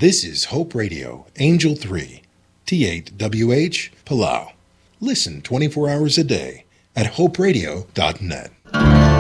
This is Hope Radio, Angel 3, T8WH, Palau. Listen 24 hours a day at hoperadio.net.